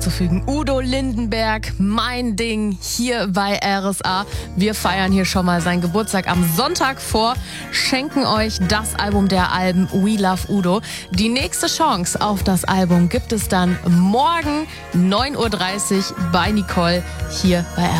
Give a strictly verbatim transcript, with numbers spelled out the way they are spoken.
Zufügen. Udo Lindenberg, mein Ding, hier bei R S A. Wir feiern hier schon mal seinen Geburtstag am Sonntag vor, schenken euch das Album der Alben We Love Udo. Die nächste Chance auf das Album gibt es dann morgen neun Uhr dreißig bei Nicole hier bei R S A.